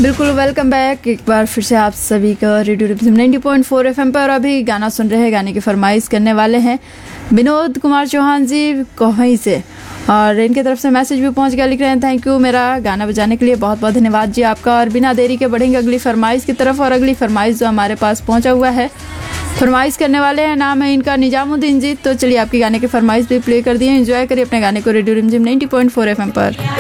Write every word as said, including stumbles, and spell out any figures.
बिल्कुल, welcome back एक बार फिर से आप सभी का रेडियो रिमझिम नब्बे पॉइंट चार एफएम पर। अभी गाना सुन रहे हैं, गाने की फरमाइश करने वाले हैं विनोद कुमार चौहान जी कोहई से, और इनकी तरफ से मैसेज भी पहुंच गया। लिख रहे हैं थैंक यू मेरा गाना बजाने के लिए, बहुत बहुत धन्यवाद जी आपका। और बिना देरी के बढ़ेंगे अगली फरमाइश की तरफ। और अगली फरमाइश जो हमारे पास पहुंचा हुआ है, फरमाइश करने वाले हैं, नाम है इनका निजामुद्दीन जी। तो चलिए आपकी गाने की फरमाइश भी प्ले कर दिए, एंजॉय करिए अपने गाने को रेडियो रिमझिम नब्बे पॉइंट चार एफएम पर।